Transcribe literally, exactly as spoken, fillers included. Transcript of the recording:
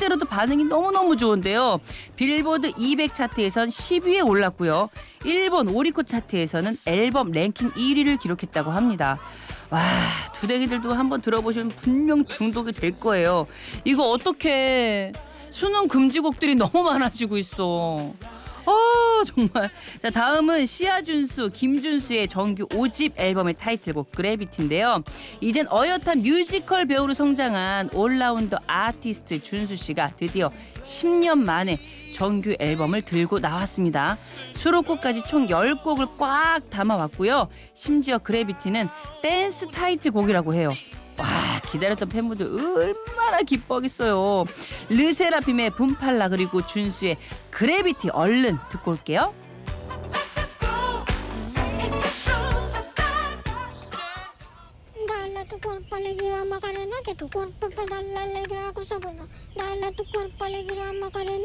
실제로도 반응이 너무너무 좋은데요. 빌보드 이백 차트에선 십 위에 올랐고요. 일본 오리코 차트에서는 앨범 랭킹 일 위를 기록했다고 합니다. 와, 두댕이들도 한번 들어보시면 분명 중독이 될 거예요. 이거 어떡해. 수능 금지곡들이 너무 많아지고 있어. 아, 정말. 자, 다음은 시아준수, 김준수의 정규 오 집 앨범의 타이틀곡 그래비티인데요. 이젠 어엿한 뮤지컬 배우로 성장한 올라운더 아티스트 준수 씨가 드디어 십 년 만에 정규 앨범을 들고 나왔습니다. 수록곡까지 총 열 곡을 꽉 담아왔고요. 심지어 그래비티는 댄스 타이틀곡이라고 해요. 와, 기다렸던 팬분들 얼마나 기뻐하겠어요. 르세라핌의 분팔라 그리고 준수의 그래비티 얼른 듣고 올게요. Dale a tu cuerpo alegría, Macarena, que tu cuerpo es para darle alegría a cosas buenas. Dale a tu cuerpo alegría, Macarena.